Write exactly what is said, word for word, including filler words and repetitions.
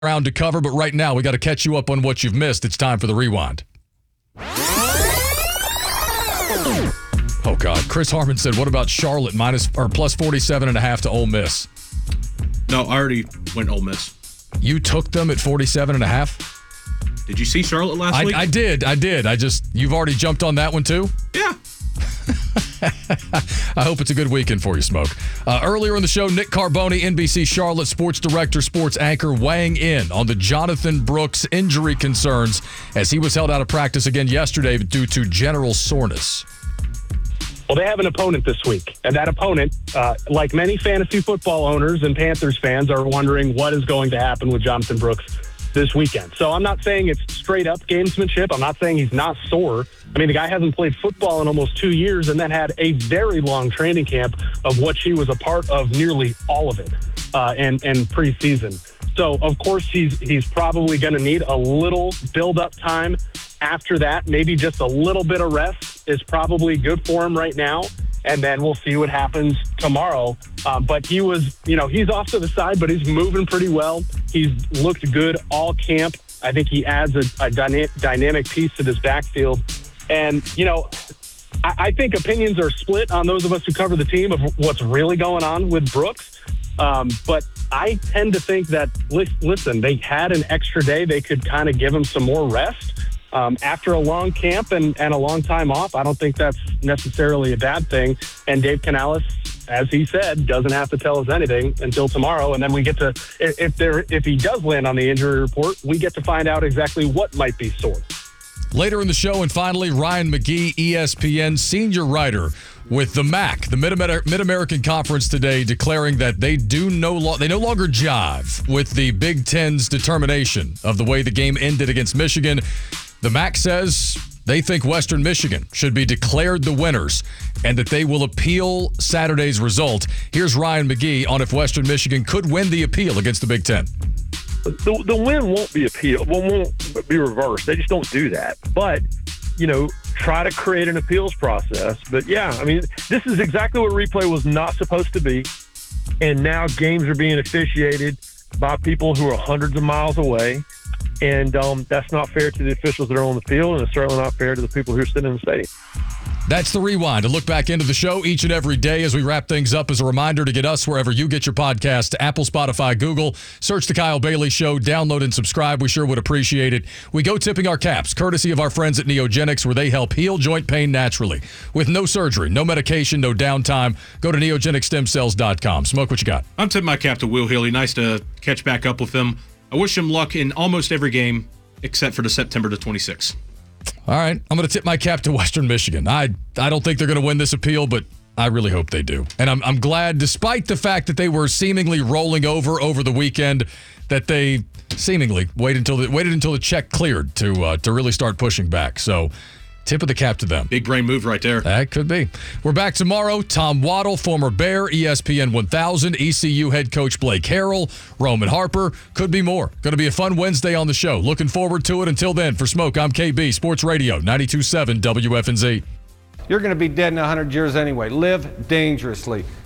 Round to cover, but right now we got to catch you up on what you've missed. It's time for the rewind. Oh, God. Chris Harmon said, what about Charlotte minus or plus forty-seven and a half to Ole Miss? No, I already went Ole Miss. You took them at forty-seven and a half? Did you see Charlotte last I, week? I did. I did. I just, you've already jumped on that one too? Yeah. I hope it's a good weekend for you, Smoke. Uh, earlier in the show, Nick Carboni, N B C Charlotte sports director, sports anchor, weighing in on the Jonathan Brooks injury concerns as he was held out of practice again yesterday due to general soreness. Well, they have an opponent this week, and that opponent, uh, like many fantasy football owners and Panthers fans, are wondering what is going to happen with Jonathan Brooks this weekend. So I'm not saying it's straight up gamesmanship. I'm not saying he's not sore. I mean, the guy hasn't played football in almost two years and then had a very long training camp of what he was a part of, nearly all of it, uh, and, and preseason. So, of course, he's he's probably going to need a little build-up time after that. Maybe just a little bit of rest is probably good for him right now. And then we'll see what happens tomorrow. Um, but he was, you know, he's off to the side, but he's moving pretty well. He's looked good all camp. I think he adds a, a dyna- dynamic piece to this backfield. And, you know, I, I think opinions are split on those of us who cover the team of what's really going on with Brooks. Um, but I tend to think that, listen, they had an extra day. They could kind of give him some more rest. Um, after a long camp and, and a long time off, I don't think that's necessarily a bad thing. And Dave Canales, as he said, doesn't have to tell us anything until tomorrow. And then we get to, if there, if he does land on the injury report, we get to find out exactly what might be sore. Later in the show, and finally, Ryan McGee, E S P N senior writer with the M A C, the Mid-American Conference today, declaring that they do no lo- they no longer jive with the Big Ten's determination of the way the game ended against Michigan. The M A C says they think Western Michigan should be declared the winners and that they will appeal Saturday's result. Here's Ryan McGee on if Western Michigan could win the appeal against the Big Ten. The, the win won't be appealed, well, won't be reversed. They just don't do that. But, you know, try to create an appeals process. But, yeah, I mean, this is exactly what replay was not supposed to be. And now games are being officiated by people who are hundreds of miles away. And um, that's not fair to the officials that are on the field, and it's certainly not fair to the people who are sitting in the stadium. That's the rewind. A look back into the show each and every day as we wrap things up. As a reminder to get us wherever you get your podcast, Apple, Spotify, Google. Search The Kyle Bailey Show. Download and subscribe. We sure would appreciate it. We go tipping our caps, courtesy of our friends at Neogenics, where they help heal joint pain naturally. With no surgery, no medication, no downtime. Go to neogenic stem cells dot com. Smoke, what you got? I'm tipping my cap to Will Healy. Nice to catch back up with him. I wish him luck in almost every game except for the September the twenty-sixth. All right, I'm going to tip my cap to Western Michigan. I I don't think they're going to win this appeal, but I really hope they do. And I'm I'm glad, despite the fact that they were seemingly rolling over over the weekend, that they seemingly waited until the, waited until the check cleared to uh, to really start pushing back. So, tip of the cap to them. Big brain move right there. That could be. We're back tomorrow. Tom Waddle, former Bear, E S P N one thousand, E C U head coach Blake Harrell, Roman Harper. Could be more. Going to be a fun Wednesday on the show. Looking forward to it. Until then, for Smoke, I'm K B, Sports Radio, ninety-two point seven W F N Z. You're going to be dead in one hundred years anyway. Live dangerously.